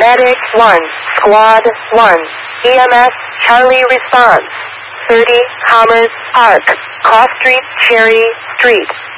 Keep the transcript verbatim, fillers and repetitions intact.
Medic one, Squad one, E M S, Charlie response. thirty Commerce Arc, Cross Street, Cherry Street.